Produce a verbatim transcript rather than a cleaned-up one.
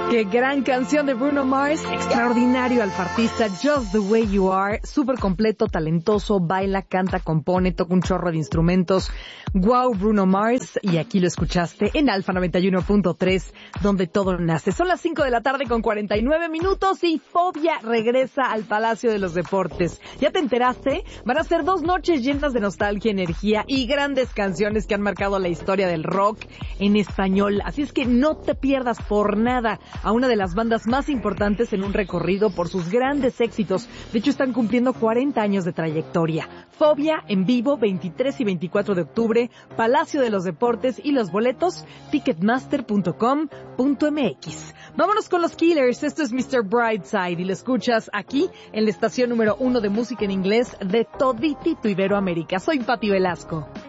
Qué gran canción de Bruno Mars, extraordinario alfartista, Just the Way You Are, súper completo, talentoso, baila, canta, compone, toca un chorro de instrumentos. Wow, Bruno Mars, y aquí lo escuchaste en Alfa noventa y uno punto tres, donde todo nace. Son las cinco de la tarde con cuarenta y nueve minutos y Fobia regresa al Palacio de los Deportes. ¿Ya te enteraste? Van a ser dos noches llenas de nostalgia, energía y grandes canciones que han marcado la historia del rock en español. Así es que no te pierdas por nada a una de las bandas más importantes en un recorrido por sus grandes éxitos. De hecho, están cumpliendo cuarenta años de trayectoria. Fobia en vivo, veintitrés y veinticuatro de octubre, Palacio de los Deportes, y los boletos, ticketmaster punto com punto m x. Vámonos con los Killers. Esto es mister Brightside y lo escuchas aquí en la estación número uno de música en inglés de toditito Iberoamérica. Soy Pati Velasco.